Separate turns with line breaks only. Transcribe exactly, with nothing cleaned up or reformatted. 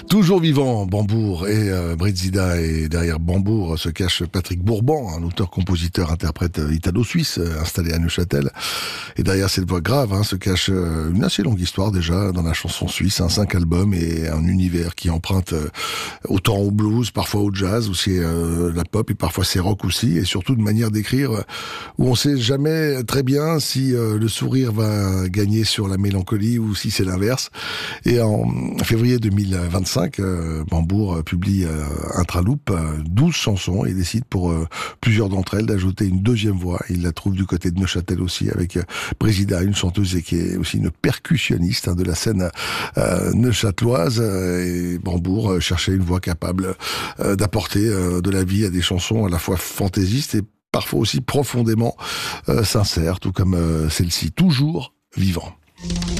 Toujours vivant, Bambour et euh, Brezida, et derrière Bambour se cache Patrick Bourban, un auteur-compositeur-interprète italo-suisse installé à Neuchâtel. Et derrière cette voix grave hein, se cache euh, une assez longue histoire déjà dans la chanson suisse, hein, cinq albums et un univers qui emprunte euh, autant au blues, parfois au jazz, où c'est euh, la pop et parfois c'est rock aussi, et surtout une manière d'écrire euh, où on sait jamais très bien si euh, le sourire va gagner sur la mélancolie ou si c'est l'inverse. Et en février deux mille vingt-cinq, Euh, Bambour euh, publie euh, Intraloop, euh, douze chansons, et décide pour euh, plusieurs d'entre elles d'ajouter une deuxième voix. Il la trouve du côté de Neuchâtel aussi, avec euh, Brezida, une chanteuse et qui est aussi une percussionniste hein, de la scène euh, neuchâteloise. Euh, et Bambour euh, cherchait une voix capable euh, d'apporter euh, de la vie à des chansons à la fois fantaisistes et parfois aussi profondément euh, sincères, tout comme euh, celle-ci, toujours vivant.